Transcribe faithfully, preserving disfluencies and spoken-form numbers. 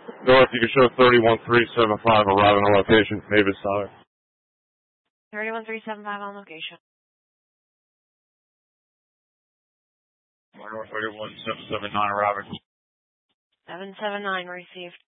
North, you can show thirty-one three seven five arriving on location, Mavis Tyler. thirty-one three seven five on location. North thirty-one seven seven nine arriving. seven seven nine received.